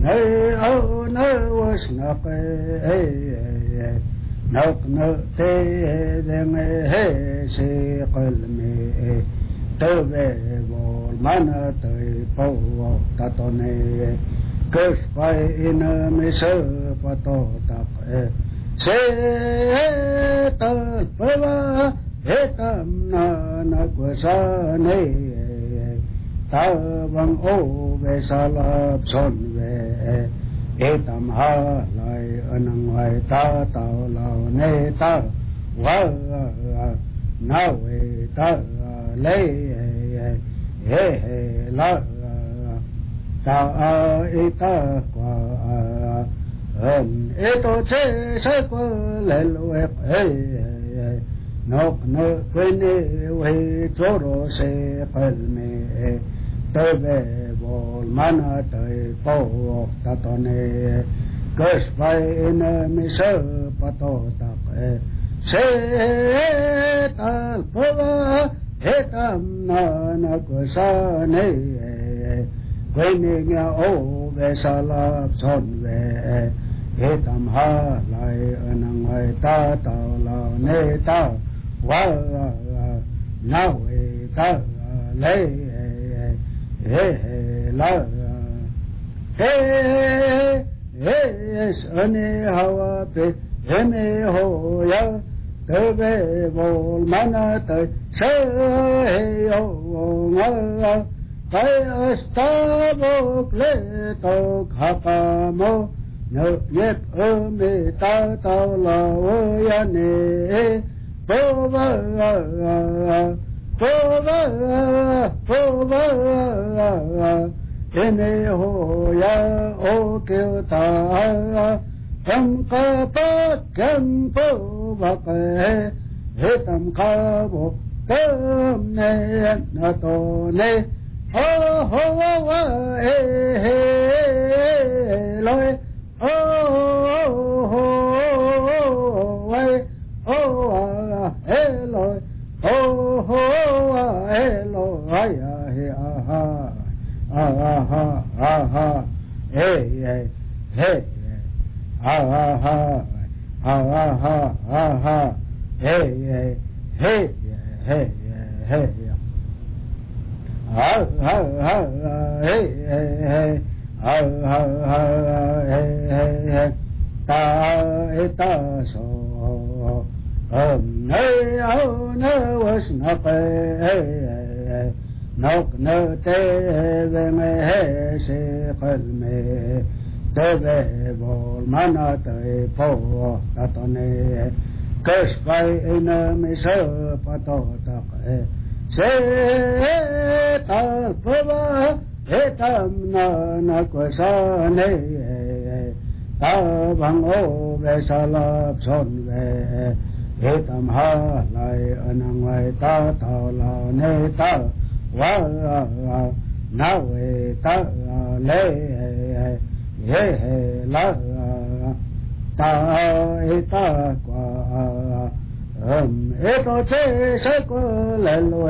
nơi âu nơi was nọc nọc nơ tê đêm he se qalmi tơ về vô mana tới bao ta tôn cất phải in mi sơ pato tap se ta pava hetam na quasa ne ta vang ô về sa lap son về etam ha lai anang vai ta tao lao ne ta wa na we ta le he la ta ita qua eto che se qua le lo nok no quene we toro se palme tebe vol mana tai po ta tone cus vai in mi sơ pato ta se tal pova hetam na quasa ne quene nga o ve salap son ve hetam ha lai anang vai ta tao lao ne ta wa na we ta le la ane hawa pe eme ho ya tebe vol mana te se yo nga kai astavo kleto khapamo no yet ome ta ta la o ya ne pova ene ho ya o ke ta tam ka pa kam po va pe he tam ka bo tam ne na to ne ho wa he loi ho wai he loi ho hello aya he aha hey aha hey ta so nơi âu nơi was nọc nọc nơ tê về me he se qalme tê về vol mana tới po ta tone cus vai in mi sơ pato ta se ta pova hetam na quasa ne ta vang ô về salap son về hetam ha lai anang vai ta tao lao ne ta wa na we ta le he la ta ita qua eto che se qua le lo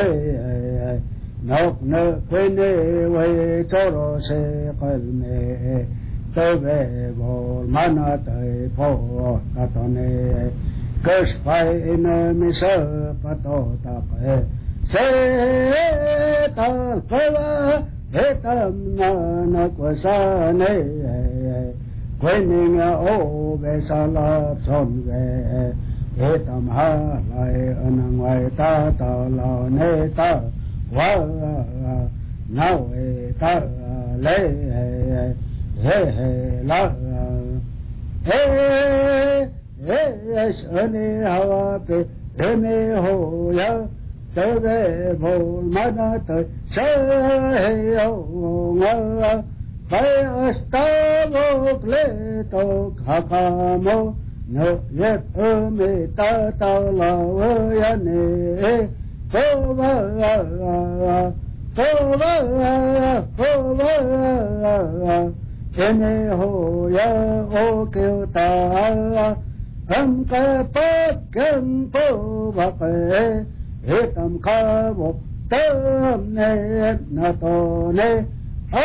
nok no quene we toro se qalme tebe vol mana tai po ta tone cus vai in mi sơ pato ta se ta pava hetam na quasa ne quene nga o ve salap son ve hetam ha lai anang vai ta tao lao ne ta wa na we ta le he la ane hawa pe eme ho ya tebe vol mana te se yo nga kai astavo kleto khapamo no yet ome ta ta la ya ne pova ene ho ya o ke ta am ka pa kam po va pe he tam ka bo tam ne na to ne